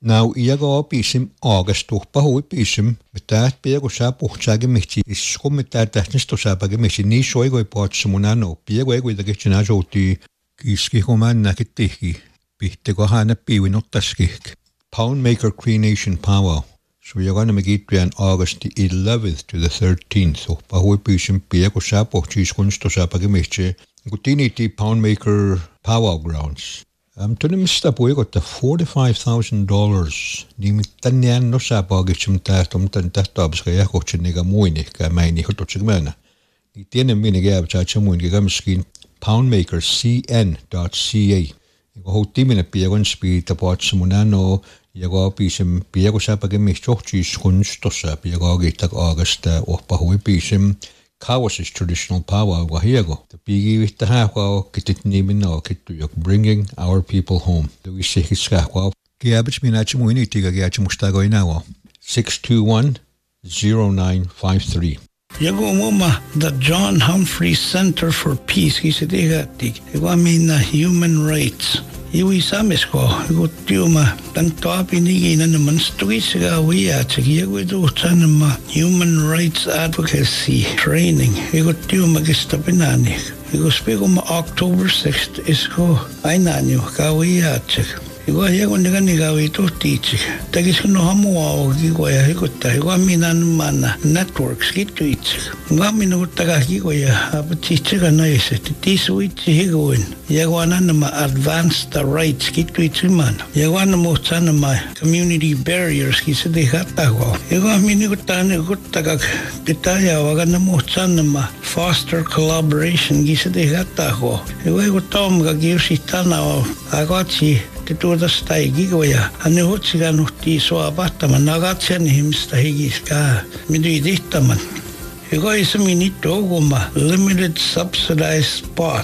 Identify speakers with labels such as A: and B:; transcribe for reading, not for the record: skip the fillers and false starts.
A: Now iago bisim Augustuhpa hui bisim mität piego sa puhtsage mihti isku mität tähnisto saapage mihti ni soigo ipoatsumunano piego ekuitakitsina jouti kiski humanna kittihi pihteko hana piuinottaskik Poundmaker Cremation Powwow. So you're going to make it on August the 11th to the 13th. So pahui bisim piego sa puhtis kunsto saapage mihti gutini ti Poundmaker Powwow grounds. Tunnen mistä puikotta $45,000 nimittäin no saapagitsum tähtom tän tähtaabska jahkohtsin niga muinikään mäini hototsikmänä. Niin tienen minne käyvät muinkin miskin poundmakercn.ca. Joka houttiminen piekon spiita paatsumunano joka piisem pieko saapage mihtohtsis kunstossa pieko agittak aagasta ohpahui piisem Kawasis traditional powwow wahiego. The bigi with the hahwao kitit nimin no kitu yok bringing our people home. The we say his hahwao. Giabich minachi muini tiga giachi mustago inawo. 621-0953.
B: Yago moma the John Humphrey Center for Peace kisitigatik. Igwamina human rights. Iwi samisko gutiuma tanto pinigi na naman stuisiga wiya chigiyago ito tanama human rights advocacy training igutiuma gistapinani igospego ma October 6th isko ainanyo kawiya chik igwa yago nigawi to teach tagisko no hamuwa igwa igutta igwa minanmana networks gituich igwa minutaga igwa abutichiga na ise tisuichi higoin yago nanama advance the rights gituichiman yago namo tanama community barriers kisidihatago igwa minigutane gutaga ditaya waganamo tanama foster collaboration kisidihatago igwa gutomga giusitana agachi tuoda staigi goja ane hotsiga nuhti soa pahtaman nagatsen himsta higiska midui tihtaman Ego ismi nito goma limited subsidized spot